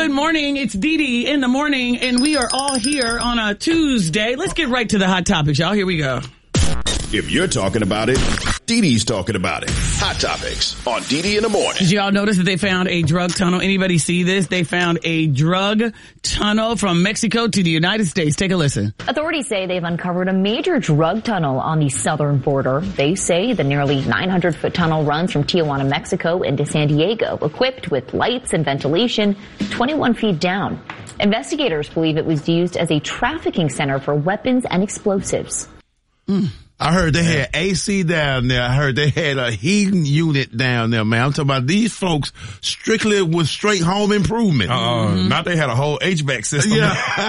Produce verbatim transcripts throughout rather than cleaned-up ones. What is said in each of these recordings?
Good morning. It's Dee Dee in the morning, and we are all here on a Tuesday. Let's get right to the hot topics, y'all. Here we go. If you're talking about it, Dee Dee's talking about it. Hot Topics on Dee Dee in the morning. Did y'all notice that they found a drug tunnel? Anybody see this? They found a drug tunnel from Mexico to the United States. Take a listen. Authorities say they've uncovered a major drug tunnel on the southern border. They say the nearly nine hundred foot tunnel runs from Tijuana, Mexico into San Diego, equipped with lights and ventilation twenty-one feet down. Investigators believe it was used as a trafficking center for weapons and explosives. Mm. I heard they had A C down there. I heard they had a heating unit down there, man. I'm talking about these folks strictly with straight home improvement. Uh, Mm-hmm. Not they had a whole H V A C system.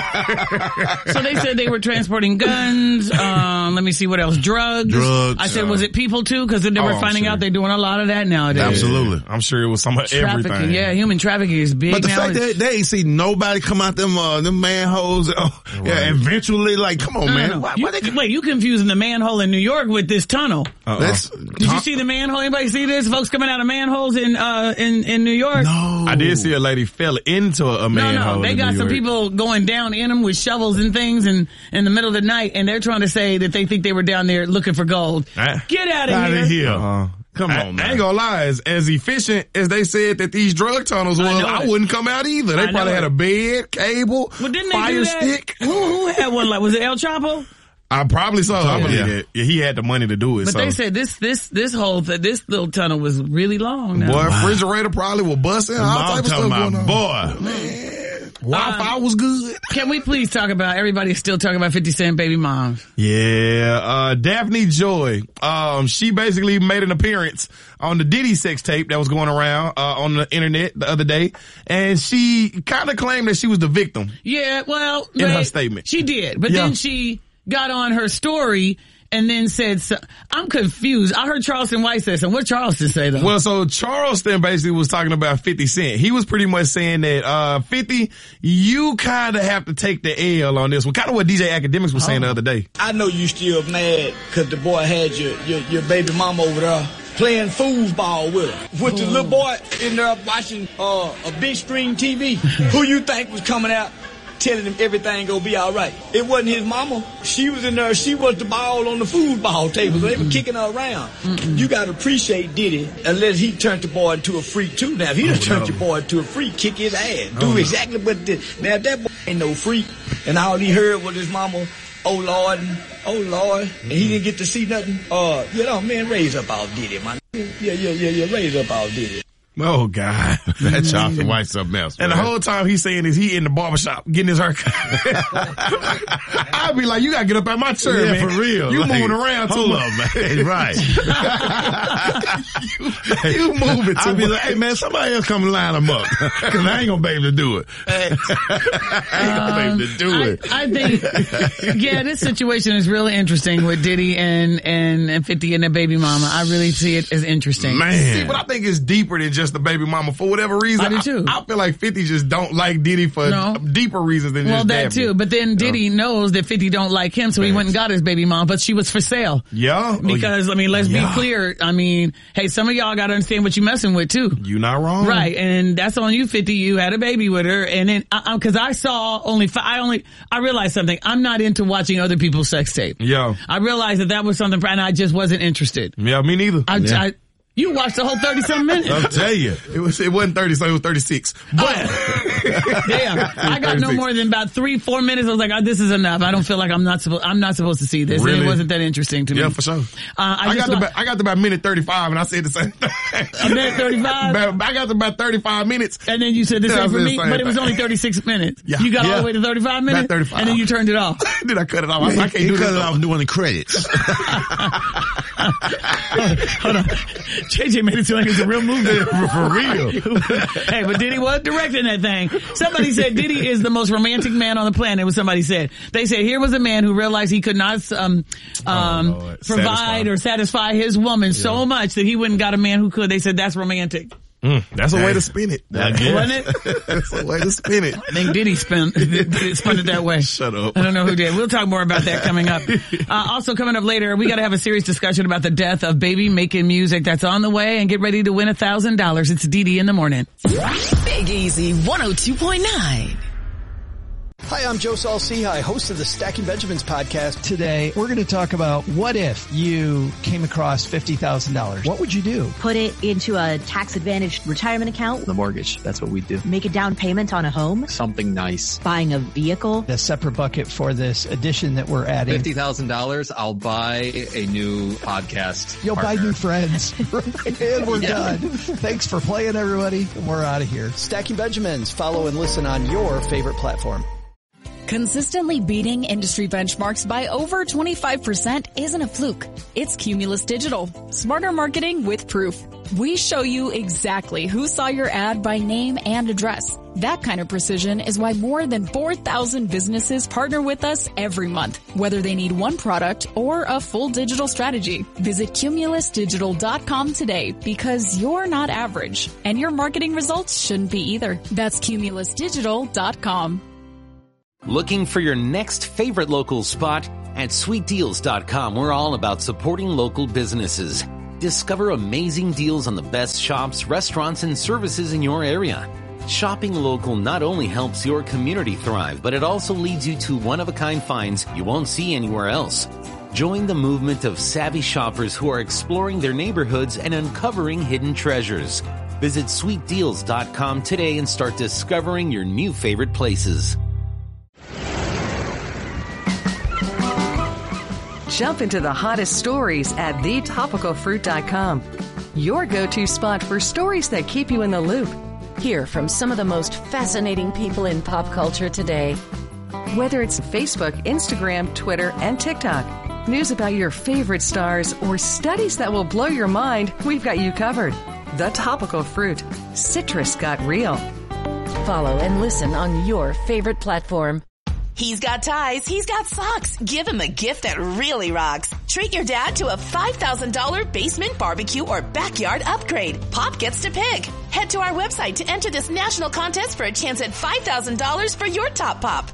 Yeah. So they said they were transporting guns. Um, let me see what else. Drugs. Drugs. I said, was it people too? Because they Oh, were I'm finding sure. out they're doing a lot of that nowadays. Absolutely. I'm sure it was some of Trafficking. everything. Yeah, human trafficking is big But the now. fact that they ain't see nobody come out them, uh, them manholes, oh, yeah, eventually, like, come on, No, man. no, no. Why, You- why they, wait, you confusing the manhole in New York with this tunnel. Uh-uh. Let's, Did you see the manhole? Anybody see this? Folks coming out of manholes in, uh, in, in New York? no. I did see a lady fell into a No, manhole. no, they in got New some York. people going down in them with shovels and things in, in the middle of the night, and they're trying to say that they think they were down there looking for gold. Ah. Get out of Out here. of here. Uh-huh. Come I, on, I man. ain't gonna lie, as, as efficient as they said that these drug tunnels I was, know I, it. wouldn't come out either. They I know probably it. had a bed, cable, Well, didn't they fire do that? stick. Who, who had one? Like, was it El Chapo? I probably so. I believe yeah. that. Yeah, he had the money to do it. But so. they said this, this, this whole, th- this little tunnel was really long now. Boy, refrigerator probably was busting. All I'm type of stuff talking going on. about, boy. Wi-Fi was good. Can we please talk about, everybody's still talking about fifty Cent baby moms. Yeah, uh, Daphne Joy, um, she basically made an appearance on the Diddy sex tape that was going around, uh, on the internet the other day. And she kind of claimed that she was the victim. Yeah, well, In her but statement. she did, but Yeah. then she got on her story and then said, so, I'm confused. I heard Charleston White say something. What Charleston say though? Well, so Charleston basically was talking about fifty Cent. He was pretty much saying that, uh, fifty, you kind of have to take the L on this one. Kind of what D J Academics was saying the other day. I know you still mad because the boy had your, your, your baby mama over there playing foosball with her. With the little boy in there watching uh, a big screen T V. Who you think was coming out telling him everything gonna be all right? It wasn't his mama. She was in there. She was the ball on the foosball table. So they were kicking her around. Mm-mm. You gotta appreciate Diddy unless he turned the boy into a freak too. Now, if he done Oh, turned no. your boy into a freak, kick his ass. Do Oh, no. exactly what did. Now, if that boy ain't no freak, and all he heard was his mama, oh Lord, and oh Lord, and he didn't get to see nothing. Uh, you know, man, raise up all Diddy, man. Yeah, yeah, yeah, yeah, raise up all Diddy. Oh, God. That Charleston White something else, And the man. whole time he's saying is he in the barbershop getting his haircut. I'd be like, you gotta get up out my chair, Yeah, man. for real. You Like, moving around too hold much. up, man. Right. you, you moving too I'd be much. like, hey, man, somebody else come line them up. Cause I ain't gonna be able to do it. I ain't gonna be able to do I, it. I think, yeah, this situation is really interesting with Diddy and, and, and fifty and their baby mama. I really see it as interesting. Man. See, but I think it's deeper than just the baby mama. For whatever reason, I do too. I, I feel like fifty just don't like Diddy for No. deeper reasons than Well, just that Daphne. too. But then Diddy knows that fifty don't like him, so he went and got his baby mom, but she was for sale. Yeah. Because, I mean, let's Yeah. be clear. I mean, hey, some of y'all gotta understand what you're messing with too. You not wrong. Right, and that's on you, fifty. You had a baby with her, and then I, because I saw only, fi- I only, I realized something. I'm not into watching other people's sex tape. Yeah. I realized that that was something, and I just wasn't interested. Yeah, me neither. I, Yeah. I you watched the whole thirty something minutes. I'll tell you. It was, it wasn't thirty, so it was thirty-six. But, Damn, I got no more than about three, four minutes. I was like, oh, this is enough. I don't feel like I'm not supposed, I'm not supposed to see this. And Really? it wasn't that interesting to me. yeah, for sure. Uh, I, I, just got to like- about, I got to about minute thirty-five and I said the same thing. A minute thirty-five? About- I got to about thirty-five minutes. And then you said this Yeah, I ain't for said the me, same but it was thing. only thirty-six minutes. Yeah. You got all Yeah. the way to thirty-five minutes? About thirty-five. And then you turned it off. Then I cut it off. I, I can't He do cut this. it off doing the credits. Hold on. J J made it seem like it's a real movie. For real. Hey, but Diddy was directing that thing. Somebody said Diddy is the most romantic man on the planet. It was somebody said. They said here was a man who realized he could not um um Oh, Lord. provide Satisfy. or satisfy his woman so much that he went and got a man who could. They said that's romantic. Mm, that's a way to spin it. Wasn't it? That's a way to spin it. I think Diddy spun, spun it that way. Shut up. I don't know who did. We'll talk more about that coming up. Uh, also coming up later, we got to have a serious discussion about the death of Baby Making Music. That's on the way, and get ready to win a thousand dollars. It's Didi in the morning. Big Easy one oh two point nine. Hi, I'm Joe Saul-Sehy, host of the Stacking Benjamins podcast. Today, we're going to talk about what if you came across fifty thousand dollars. What would you do? Put it into a tax-advantaged retirement account. The mortgage, that's what we do. Make a down payment on a home. Something nice. Buying a vehicle. A separate bucket for this addition that we're adding. fifty thousand dollars, I'll buy a new podcast You'll partner. buy new friends. And we're Yeah. done. Thanks for playing, everybody. We're out of here. Stacking Benjamins. Follow and listen on your favorite platform. Consistently beating industry benchmarks by over twenty-five percent isn't a fluke. It's Cumulus Digital. Smarter marketing with proof. We show you exactly who saw your ad by name and address. That kind of precision is why more than four thousand businesses partner with us every month, whether they need one product or a full digital strategy. Visit cumulus digital dot com today, because you're not average, and your marketing results shouldn't be either. That's cumulus digital dot com. Looking for your next favorite local spot? At sweet deals dot com, we're all about supporting local businesses. Discover amazing deals on the best shops, restaurants, and services in your area. Shopping local not only helps your community thrive, but it also leads you to one-of-a-kind finds you won't see anywhere else. Join the movement of savvy shoppers who are exploring their neighborhoods and uncovering hidden treasures. Visit sweet deals dot com today and start discovering your new favorite places. Jump into the hottest stories at the topical fruit dot com. Your go-to spot for stories that keep you in the loop. Hear from some of the most fascinating people in pop culture today. Whether it's Facebook, Instagram, Twitter, and TikTok, news about your favorite stars, or studies that will blow your mind, we've got you covered. The Topical Fruit. Citrus got real. Follow and listen on your favorite platform. He's got ties, he's got socks. Give him a gift that really rocks. Treat your dad to a five thousand dollars basement barbecue or backyard upgrade. Pop gets to pick. Head to our website to enter this national contest for a chance at five thousand dollars for your top pop.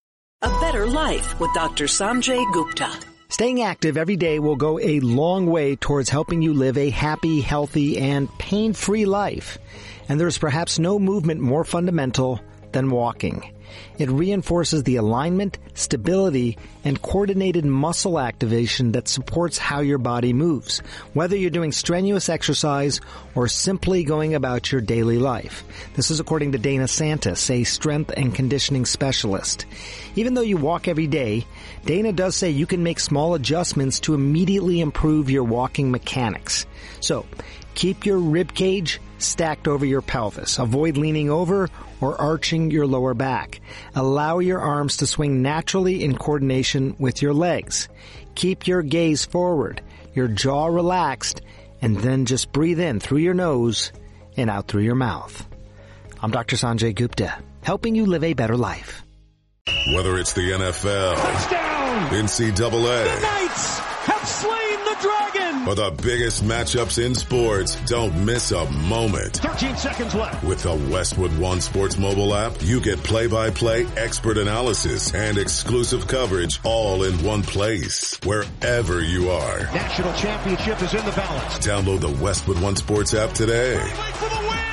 A better life with Doctor Sanjay Gupta. Staying active every day will go a long way towards helping you live a happy, healthy, and pain-free life. And there's perhaps no movement more fundamental than walking. It reinforces the alignment, stability, and coordinated muscle activation that supports how your body moves, whether you're doing strenuous exercise or simply going about your daily life. This is according to Dana Santis, a strength and conditioning specialist. Even though you walk every day, Dana does say you can make small adjustments to immediately improve your walking mechanics. So, keep your rib cage stacked over your pelvis. Avoid leaning over or arching your lower back. Allow your arms to swing naturally in coordination with your legs. Keep your gaze forward, your jaw relaxed, and then just breathe in through your nose and out through your mouth. I'm Doctor Sanjay Gupta, helping you live a better life. Whether it's the N F L, touchdown, N C double A, the Knights have slain the dragon, or the biggest matchups in sports, don't miss a moment. thirteen seconds left. With the Westwood One Sports mobile app, you get play-by-play expert analysis and exclusive coverage all in one place, wherever you are. National championship is in the balance. Download the Westwood One Sports app today. For the win.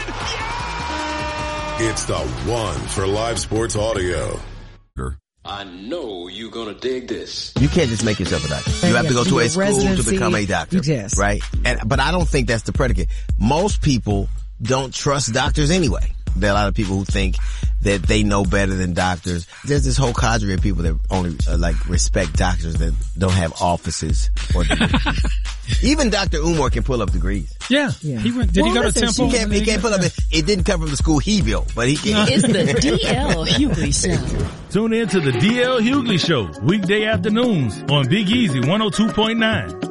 It's the one for live sports audio. I know you're gonna dig this. You can't just make yourself a doctor. You have to go to a school to become a doctor. Yes. Right? And, but I don't think that's the predicate. Most people don't trust doctors anyway. There are a lot of people who think that they know better than doctors. There's this whole cadre of people that only uh, like respect doctors that don't have offices or degrees. Even Doctor Umar can pull up degrees. Yeah. yeah. He went, did well, he go to Temple? He can't, he can't pull up. It, it didn't come from the school he built, but he can't. It's the D L Hughley Show. Tune in to the D L Hughley Show weekday afternoons on Big Easy one oh two point nine.